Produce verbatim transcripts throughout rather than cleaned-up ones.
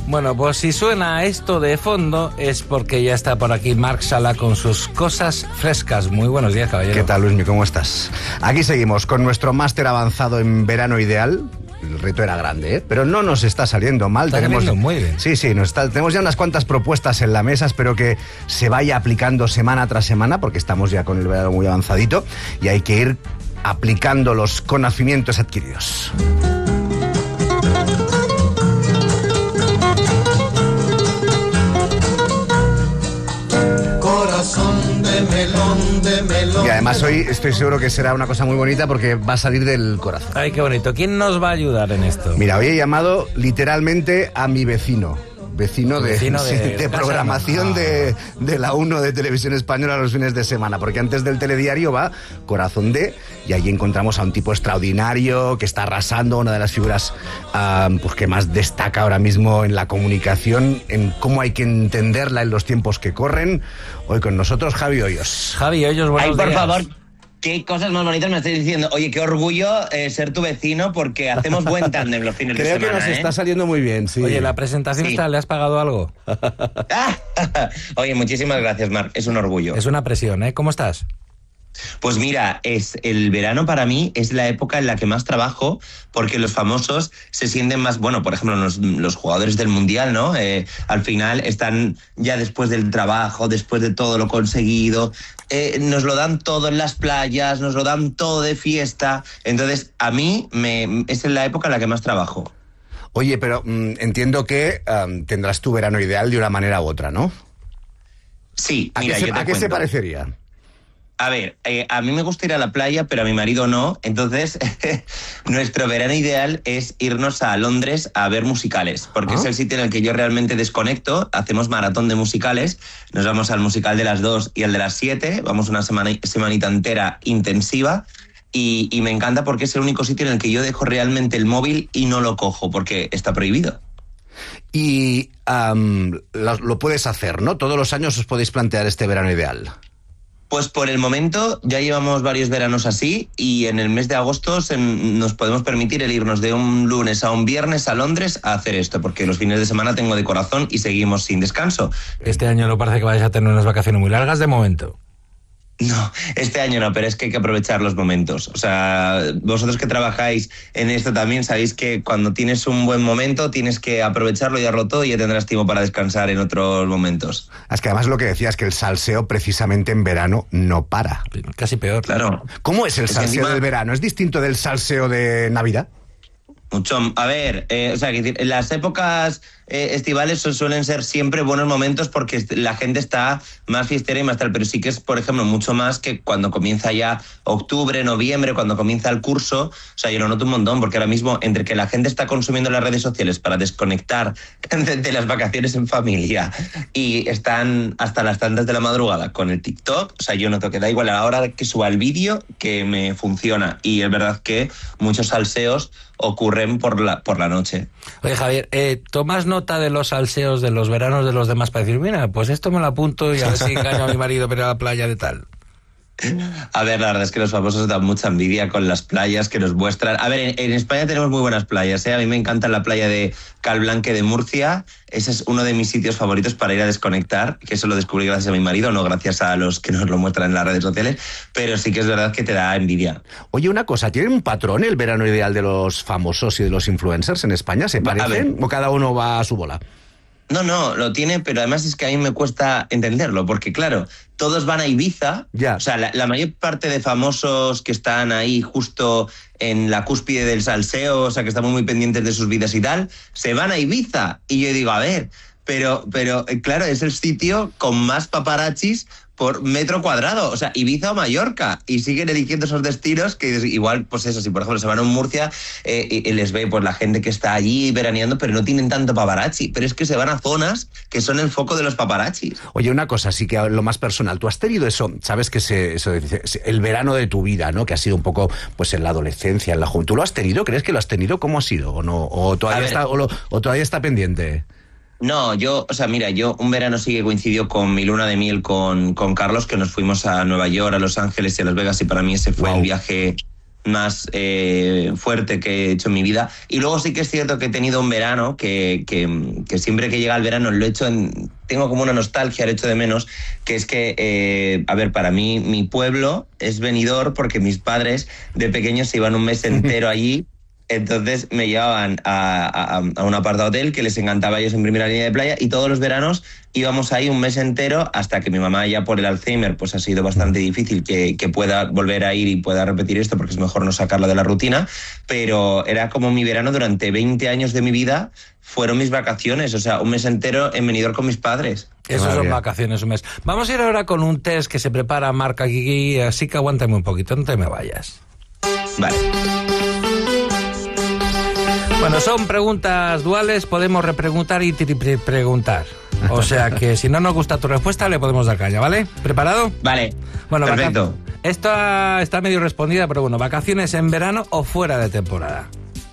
Bueno, pues si suena esto de fondo es porque ya está por aquí Marc Sala con sus cosas frescas. Muy buenos días, caballero. ¿Qué tal, Luismi? ¿Cómo estás? Aquí seguimos con nuestro máster avanzado en verano ideal. El reto era grande, ¿eh? Pero no nos está saliendo mal. Está tenemos saliendo muy bien. Sí, sí, nos está... tenemos ya unas cuantas propuestas en la mesa. Espero que se vaya aplicando semana tras semana, porque estamos ya con el verano muy avanzadito y hay que ir aplicando los conocimientos adquiridos. De melón, de melón. Y además hoy estoy seguro que será una cosa muy bonita porque va a salir del corazón. Ay, qué bonito. ¿Quién nos va a ayudar en esto? Mira, hoy he llamado literalmente a mi vecino. Vecino de, vecino de, sí, de, de programación ah. de, de la uno de Televisión Española los fines de semana, porque antes del telediario va Corazón de, y allí encontramos a un tipo extraordinario que está arrasando, una de las figuras um, pues que más destaca ahora mismo en la comunicación, en cómo hay que entenderla en los tiempos que corren. Hoy con nosotros Javi Hoyos. Javi Hoyos, buenos Ay, por días. favor. Qué cosas más bonitas me estáis diciendo. Oye, qué orgullo eh, ser tu vecino porque hacemos buen tándem los fines Creo de semana. Creo que nos ¿eh? está saliendo muy bien, sí. Oye, la presentación Sí. está, ¿le has pagado algo? Oye, muchísimas gracias, Marc. Es un orgullo. Es una presión, ¿eh? ¿Cómo estás? Pues mira, es el verano para mí es la época en la que más trabajo porque los famosos se sienten más, bueno, por ejemplo, los, los jugadores del Mundial, ¿no? Eh, al final están ya después del trabajo, después de todo lo conseguido, eh, nos lo dan todo en las playas, nos lo dan todo de fiesta. Entonces, a mí me, es en la época en la que más trabajo. Oye, pero mmm, entiendo que um, tendrás tu verano ideal de una manera u otra, ¿no? Sí, ¿A mira, qué, se, yo te ¿a qué se cuento. parecería? A ver, eh, a mí me gusta ir a la playa, pero a mi marido no. Entonces, nuestro verano ideal es irnos a Londres a ver musicales, porque ¿Ah? es el sitio en el que yo realmente desconecto. Hacemos maratón de musicales, nos vamos al musical de las dos y al de las siete, vamos una semana, semanita entera intensiva. Y, y me encanta porque es el único sitio en el que yo dejo realmente el móvil y no lo cojo, porque está prohibido. Y um, lo, lo puedes hacer, ¿no? Todos los años os podéis plantear este verano ideal. Pues por el momento ya llevamos varios veranos así y en el mes de agosto se, nos podemos permitir el irnos de un lunes a un viernes a Londres a hacer esto, porque los fines de semana tengo de corazón y seguimos sin descanso. Este año no parece que vayas a tener unas vacaciones muy largas de momento. No, este año no, pero es que hay que aprovechar los momentos. O sea, vosotros que trabajáis en esto también sabéis que cuando tienes un buen momento tienes que aprovecharlo y darlo todo y ya tendrás tiempo para descansar en otros momentos. Es que además lo que decías, que el salseo precisamente en verano no para. Casi peor. Claro. ¿Cómo es el Es salseo encima... del verano? ¿Es distinto del salseo de Navidad? Mucho. A ver, eh, o sea, que decir, las épocas eh, estivales suelen ser siempre buenos momentos porque la gente está más fiestera y más tal, pero sí que es, por ejemplo, mucho más que cuando comienza ya octubre, noviembre, cuando comienza el curso. O sea, yo lo noto un montón porque ahora mismo entre que la gente está consumiendo las redes sociales para desconectar de, de las vacaciones en familia y están hasta las tantas de la madrugada con el TikTok, o sea, yo noto que da igual a la hora que suba el vídeo que me funciona y es verdad que muchos salseos ocurren por la, por la noche. Oye, Javier, eh, ¿tomas nota de los salseos de los veranos de los demás para decir, mira, pues esto me lo apunto y a ver si engaño a mi marido para ir a la playa de tal? A ver, la verdad es que los famosos dan mucha envidia con las playas que nos muestran. A ver, en, en España tenemos muy buenas playas, ¿eh? A mí me encanta la playa de Calblanque de Murcia. Ese es uno de mis sitios favoritos para ir a desconectar, que eso lo descubrí gracias a mi marido, no gracias a los que nos lo muestran en las redes sociales, pero sí que es verdad que te da envidia. Oye, una cosa, ¿tiene un patrón el verano ideal de los famosos y de los influencers en España? ¿Se parecen o cada uno va a su bola? No, no, lo tiene, pero además es que a mí me cuesta entenderlo, porque claro, todos van a Ibiza, ya. O sea, la, la mayor parte de famosos que están ahí justo en la cúspide del salseo, o sea, que estamos muy pendientes de sus vidas y tal, se van a Ibiza. Y yo digo, a ver, pero, pero claro, es el sitio con más paparazzis por metro cuadrado, o sea, Ibiza o Mallorca, y siguen eligiendo esos destinos que igual, pues eso, si por ejemplo se van a un Murcia, eh, y les ve pues la gente que está allí veraneando, pero no tienen tanto paparazzi, pero es que se van a zonas que son el foco de los paparazzis. Oye, una cosa, sí que lo más personal, tú has tenido eso, sabes que se, eso, el verano de tu vida, ¿no? Que ha sido un poco, pues en la adolescencia, en la juventud, ¿lo has tenido? ¿Crees que lo has tenido? ¿Cómo ha sido? ¿O no? ¿O todavía, está, o lo, o todavía está pendiente? No, yo, o sea, mira, yo un verano sí que coincidió con mi luna de miel con, con Carlos, que nos fuimos a Nueva York, a Los Ángeles y a Las Vegas, y para mí ese fue wow. el viaje más eh, fuerte que he hecho en mi vida. Y luego sí que es cierto que he tenido un verano que, que, que siempre que llega el verano lo he hecho en... Tengo como una nostalgia, lo echo de menos, que es que, eh, a ver, para mí mi pueblo es Benidorm porque mis padres de pequeños se iban un mes entero allí. Entonces me llevaban a, a, a un apartado hotel que les encantaba a ellos en primera línea de playa y todos los veranos íbamos ahí un mes entero hasta que mi mamá ya por el Alzheimer pues ha sido bastante difícil que, que pueda volver a ir y pueda repetir esto porque es mejor no sacarla de la rutina, pero era como mi verano durante veinte años de mi vida fueron mis vacaciones, o sea, un mes entero en Benidorm con mis padres. Eso son vacaciones, un mes. Vamos a ir ahora con un test que se prepara Marc aquí, así que aguántame un poquito, no te me vayas. Vale. Bueno, son preguntas duales, podemos repreguntar y triple preguntar. O sea que si no nos gusta tu respuesta, le podemos dar caña, ¿vale? ¿Preparado? Vale, bueno, perfecto. Esta está medio respondida, pero bueno, ¿vacaciones en verano o fuera de temporada?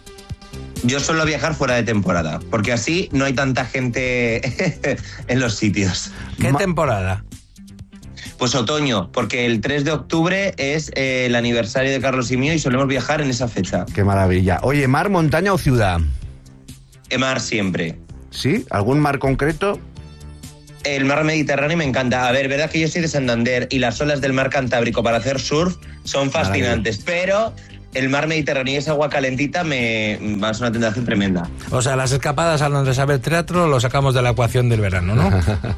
Yo suelo viajar fuera de temporada, porque así no hay tanta gente en los sitios. ¿Qué Ma- temporada? Pues otoño, porque el tres de octubre es eh, el aniversario de Carlos y mío y solemos viajar en esa fecha. Qué maravilla. Oye, ¿mar, montaña o ciudad? El mar siempre. ¿Sí? ¿Algún mar concreto? El mar Mediterráneo me encanta. A ver, verdad que yo soy de Santander y las olas del mar Cantábrico para hacer surf son fascinantes, pero el mar Mediterráneo y esa agua calentita me es una tentación tremenda. O sea, las escapadas al donde saber teatro lo sacamos de la ecuación del verano, ¿no?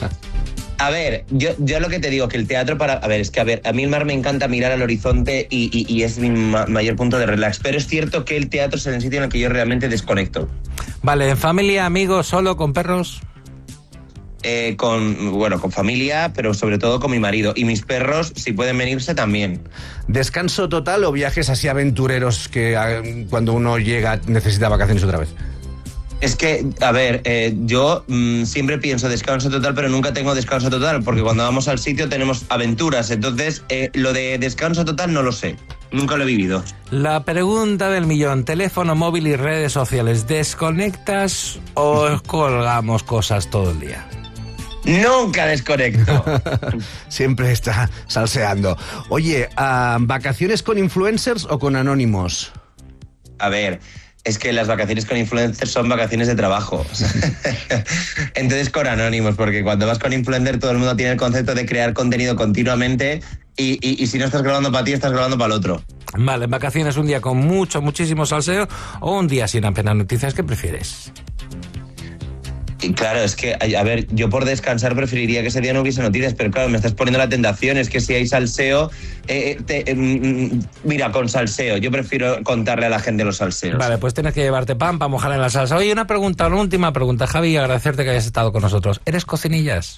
A ver, yo, yo lo que te digo, que el teatro para... A ver, es que a ver, a mí el mar me encanta mirar al horizonte y, y, y es mi ma- mayor punto de relax, pero es cierto que el teatro es el sitio en el que yo realmente desconecto. Vale, ¿en familia, amigos, solo, con perros? Eh, con, bueno, con familia, pero sobre todo con mi marido. Y mis perros, si pueden venirse, también. ¿Descanso total o viajes así aventureros que ah, cuando uno llega necesita vacaciones otra vez? Es que, a ver, eh, yo mmm, siempre pienso descanso total, pero nunca tengo descanso total, porque cuando vamos al sitio tenemos aventuras. Entonces, eh, lo de descanso total no lo sé. Nunca lo he vivido. La pregunta del millón, teléfono móvil y redes sociales, ¿desconectas o colgamos cosas todo el día? Nunca desconecto. Siempre está salseando. Oye, uh, ¿vacaciones con influencers o con anónimos? A ver, es que las vacaciones con influencers son vacaciones de trabajo. Entonces con anónimos, porque cuando vas con influencer todo el mundo tiene el concepto de crear contenido continuamente y, y, y si no estás grabando para ti, estás grabando para el otro. Vale, en vacaciones un día con mucho, muchísimo salseo o un día sin apenas noticias, ¿qué prefieres? Y claro, es que, a ver, yo por descansar preferiría que ese día no hubiese noticias, pero claro, me estás poniendo la tentación, es que si hay salseo, eh, te, eh, mira, con salseo, yo prefiero contarle a la gente los salseos. Vale, pues tienes que llevarte pan para mojar en la salsa. Oye, una pregunta, una última pregunta, Javi, y agradecerte que hayas estado con nosotros. ¿Eres cocinillas?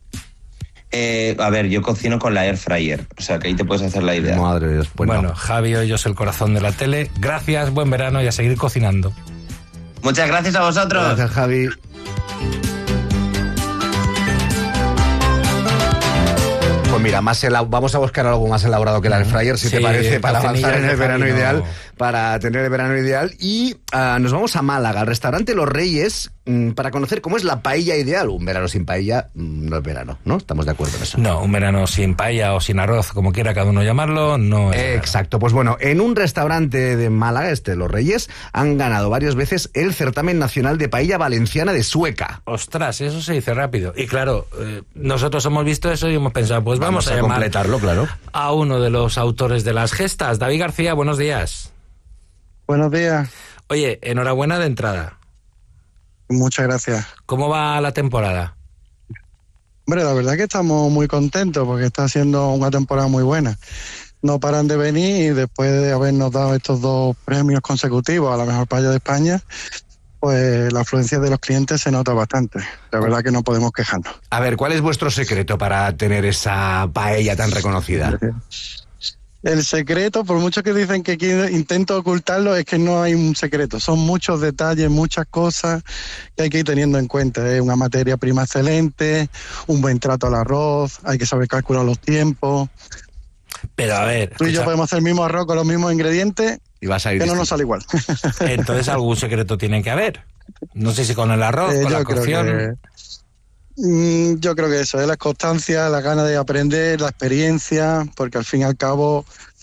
Eh, a ver, yo cocino con la air fryer, o sea que ahí te puedes hacer la idea. Madre de Dios. Bueno, Bueno, Javi, hoy yo soy el corazón de la tele. Gracias, buen verano y a seguir cocinando. Muchas gracias a vosotros. gracias, Javi. Pues mira, más elab- vamos a buscar algo más elaborado que el air fryer, si Sí, te parece, para cocinillas avanzar en de el verano Javi, no. ideal, para tener el verano ideal. Y uh, nos vamos a Málaga, al restaurante Los Reyes, mmm, para conocer cómo es la paella ideal. Un verano sin paella mmm, no es verano, ¿no? Estamos de acuerdo en eso. No, un verano sin paella o sin arroz, como quiera cada uno llamarlo, no es verano. Exacto, pues bueno, en un restaurante de Málaga, este Los Reyes, han ganado varias veces el certamen nacional de paella valenciana de Sueca. Ostras, eso se dice rápido. Y claro, eh, nosotros hemos visto eso y hemos pensado, pues vamos, Vamos a a, llamar completarlo, claro. a uno de los autores de las gestas. David García, buenos días. Buenos días, Oye, enhorabuena de entrada. muchas gracias. ¿Cómo va la temporada? Hombre, la verdad que estamos muy contentos porque está siendo una temporada muy buena. No paran de venir y después de habernos dado estos dos premios consecutivos a la mejor paella de España, pues la afluencia de los clientes se nota bastante. La verdad que no podemos quejarnos. A ver, ¿cuál es vuestro secreto para tener esa paella tan reconocida? El secreto, por mucho que dicen que aquí intento ocultarlo, es que no hay un secreto. Son muchos detalles, muchas cosas que hay que ir teniendo en cuenta. Es una materia prima excelente, un buen trato al arroz, hay que saber calcular los tiempos. Pero a ver, Tú y yo escucha, podemos hacer el mismo arroz con los mismos ingredientes, Y vas a ir que no nos distinto. sale igual. entonces algún secreto tiene que haber. No sé si con el arroz, Eh, con la yo creo cocción. que mm, yo creo que eso es la constancia, la gana de aprender, la experiencia, porque al fin y al cabo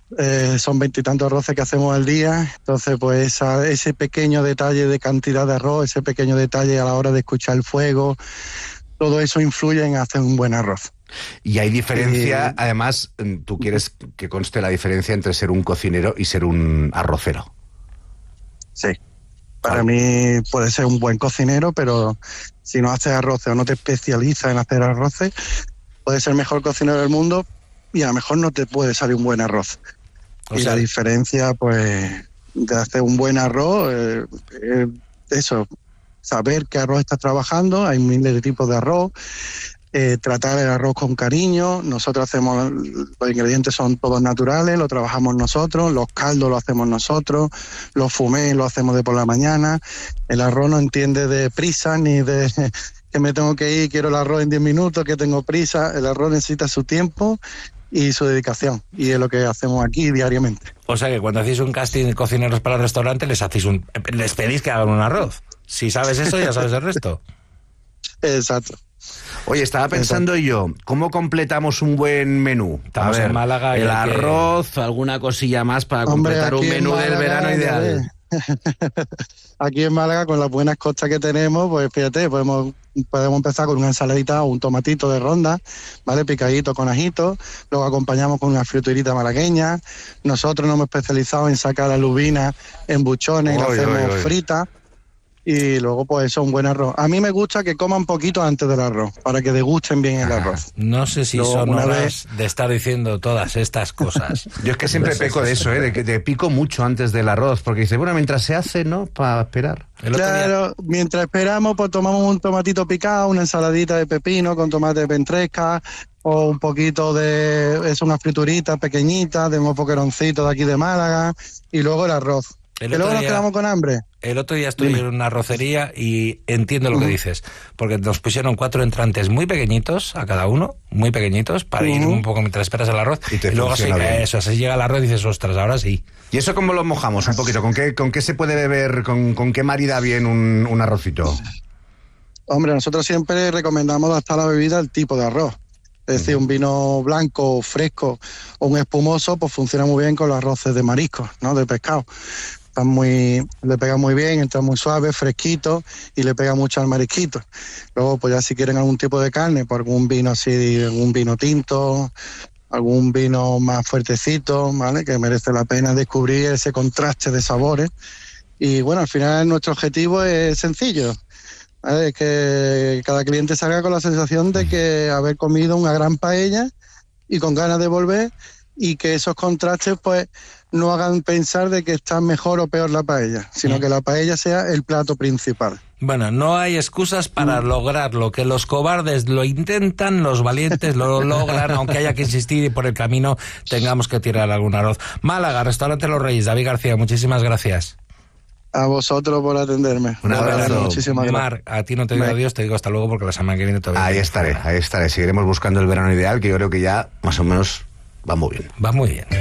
Eh, son veintitantos arroces que hacemos al día, entonces pues esa, ese pequeño detalle de cantidad de arroz, ese pequeño detalle a la hora de escuchar el fuego, todo eso influye en hacer un buen arroz. Y hay diferencia, Eh, además, tú quieres que conste la diferencia entre ser un cocinero y ser un arrocero. Sí, para mí puede ser un buen cocinero, pero si no haces arroces o no te especializas en hacer arroces, puedes ser el mejor cocinero del mundo y a lo mejor no te puede salir un buen arroz. O y sea, la diferencia, pues, de hacer un buen arroz, eh, eh, eso, saber qué arroz estás trabajando, hay miles de tipos de arroz, eh, tratar el arroz con cariño, nosotros hacemos, los ingredientes son todos naturales, lo trabajamos nosotros, los caldos lo hacemos nosotros, los fumés lo hacemos de por la mañana, el arroz no entiende de prisa ni de que me tengo que ir, quiero el arroz en diez minutos, que tengo prisa, el arroz necesita su tiempo y su dedicación, y es lo que hacemos aquí diariamente. o sea que cuando hacéis un casting de cocineros para el restaurante, les hacéis un, les pedís que hagan un arroz. Si sabes eso, ya sabes el resto. Exacto. Oye, estaba pensando yo, ¿cómo completamos un buen menú? Estamos A ver, en Málaga y el hay que- arroz, alguna cosilla más para Hombre, completar un aquí en menú del Málaga, verano ya ideal. ves. Aquí en Málaga, con las buenas costas que tenemos, pues fíjate, podemos, podemos empezar con una ensaladita o un tomatito de ronda, ¿vale? Picadito con ajito, luego acompañamos con una friturita malagueña. Nosotros nos hemos especializado en sacar la lubina en buchones y la Oy, hacemos oy, oy. frita. Y luego, pues eso, un buen arroz. A mí me gusta que coman poquito antes del arroz, para que degusten bien el arroz. No sé si Luego, son una horas vez- de estar diciendo todas estas cosas. Yo es que siempre No sé peco si de es- eso, ¿eh? de que te pico mucho antes del arroz, porque dice, bueno, mientras se hace, ¿no? Para esperar. El otro día- Claro, mientras esperamos, pues tomamos un tomatito picado, una ensaladita de pepino con tomate de ventresca, o un poquito de, es una friturita pequeñita, de un poqueroncito de aquí de Málaga, y luego el arroz. El Y otro luego nos día- quedamos con hambre. El otro día estuve Dime. en una arrocería y entiendo lo que dices, porque nos pusieron cuatro entrantes muy pequeñitos a cada uno, muy pequeñitos, para ir Ujú. un poco mientras esperas el arroz. Y te luego sí, funciona bien. eso, así llega el arroz y dices, ostras, ahora sí. ¿Y eso cómo lo mojamos un poquito? ¿Con qué, con qué se puede beber? ¿Con, con qué marida bien un, un arrocito? Hombre, nosotros siempre recomendamos adaptar la bebida al tipo de arroz. Es decir, un vino blanco, fresco o un espumoso, pues funciona muy bien con los arroces de marisco, ¿no? De pescado. Están muy, le pega muy bien, entra muy suave, fresquito y le pega mucho al marisquito. Luego, pues ya si quieren algún tipo de carne, pues algún vino así, algún vino tinto, algún vino más fuertecito, ¿vale? Que merece la pena descubrir ese contraste de sabores. Y bueno, al final nuestro objetivo es sencillo. ¿Vale? Que cada cliente salga con la sensación de que haber comido una gran paella y con ganas de volver, y que esos contrastes pues no hagan pensar de que está mejor o peor la paella, sino que la paella sea el plato principal. Bueno, no hay excusas para lograrlo, que los cobardes lo intentan, los valientes lo logran, aunque haya que insistir y por el camino tengamos que tirar algún arroz. Málaga, Restaurante Los Reyes, David García, muchísimas gracias. A vosotros por atenderme. Un abrazo. Muchísimas gracias. Mar, a ti no te digo Me- adiós, te digo hasta luego porque la semana que viene todavía. Ahí estaré, ahí estaré. Seguiremos buscando el verano ideal, que yo creo que ya más o menos va muy bien. Va muy bien.